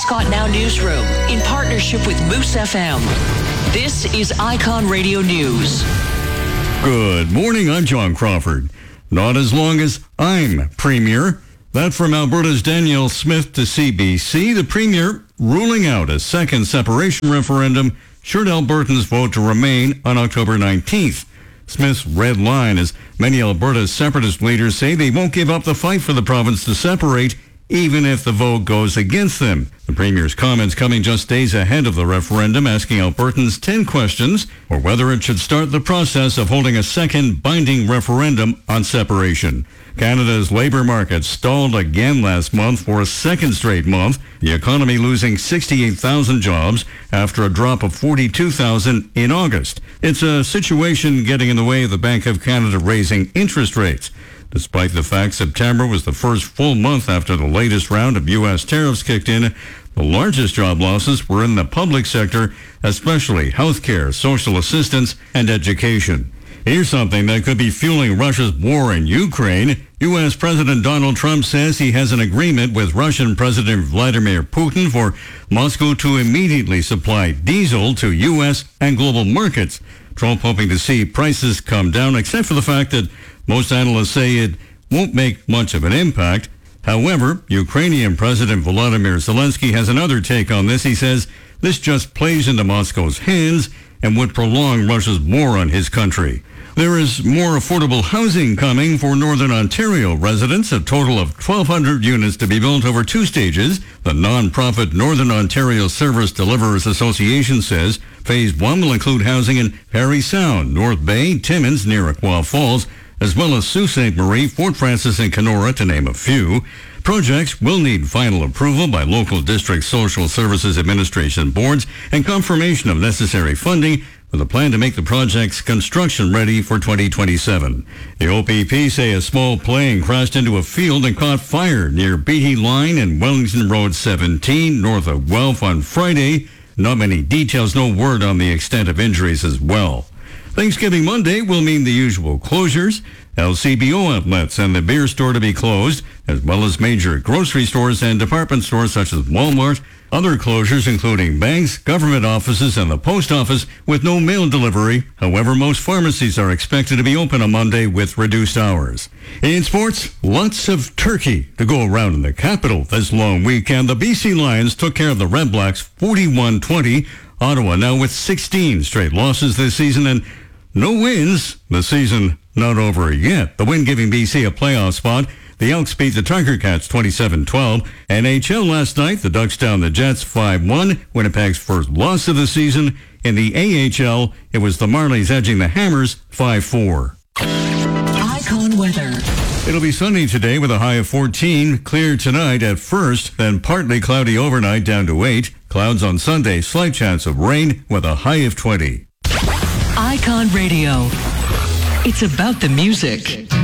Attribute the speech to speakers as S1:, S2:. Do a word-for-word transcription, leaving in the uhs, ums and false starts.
S1: Scott Now Newsroom in partnership with Moose F M. This is Icon Radio News.
S2: Good morning, I'm John Crawford. Not as long as I'm Premier. That from Alberta's Danielle Smith to C B C. The Premier ruling out a second separation referendum should Albertans vote to remain on October nineteenth. Smith's red line is many Alberta separatist leaders say they won't give up the fight for the province to separate, even if the vote goes against them. The Premier's comments coming just days ahead of the referendum, asking Albertans ten questions or whether it should start the process of holding a second binding referendum on separation. Canada's labour market stalled again last month for a second straight month, the economy losing sixty-eight thousand jobs after a drop of forty-two thousand in August. It's a situation getting in the way of the Bank of Canada raising interest rates. Despite the fact September was the first full month after the latest round of U S tariffs kicked in, the largest job losses were in the public sector, especially healthcare, social assistance, and education. Here's something that could be fueling Russia's war in Ukraine. U S. President Donald Trump says he has an agreement with Russian President Vladimir Putin for Moscow to immediately supply diesel to U S and global markets. Trump hoping to see prices come down, except for the fact that most analysts say it won't make much of an impact. However, Ukrainian President Volodymyr Zelensky has another take on this. He says this just plays into Moscow's hands and would prolong Russia's war on his country. There is more affordable housing coming for Northern Ontario residents, a total of twelve hundred units to be built over two stages. The non-profit Northern Ontario Service Deliverers Association says Phase one will include housing in Parry Sound, North Bay, Timmins near Aqua Falls, as well as Sault Ste. Marie, Fort Frances, and Kenora, to name a few. Projects will need final approval by local district social services administration boards and confirmation of necessary funding with a plan to make the projects construction ready for twenty twenty-seven. The O P P say a small plane crashed into a field and caught fire near Beatty Line and Wellington Road seventeen, north of Guelph on Friday. Not many details, no word on the extent of injuries as well. Thanksgiving Monday will mean the usual closures. L C B O outlets and the beer store to be closed, as well as major grocery stores and department stores such as Walmart. Other closures including banks, government offices, and the post office with no mail delivery. However, most pharmacies are expected to be open on Monday with reduced hours. In sports, lots of turkey to go around in the capital this long weekend. The B C Lions took care of the Red Blacks forty-one twenty. Ottawa now with sixteen straight losses this season and no wins. The season not over yet. The win giving B C a playoff spot. The Elks beat the Tiger Cats twenty-seven twelve. N H L last night, the Ducks down the Jets five one. Winnipeg's first loss of the season. In the A H L, it was the Marlies edging the Hammers five four.
S1: Icon weather.
S2: It'll be sunny today with a high of fourteen. Clear tonight at first, then partly cloudy overnight down to eight. Clouds on Sunday, slight chance of rain with a high of twenty.
S1: Icon Radio. It's about the music.